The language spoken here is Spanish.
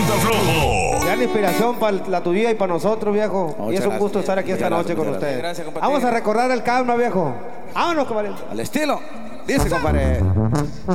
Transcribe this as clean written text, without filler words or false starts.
canta flojo. Gran inspiración para la tu vida y para nosotros, viejo. Muchas y es un gusto gracias. estar aquí esta Muchas noche con gracias. ustedes. Gracias, compadre. Vamos a recordar el karma, viejo. Vámonos, compadre. Al estilo. Dice, compadre.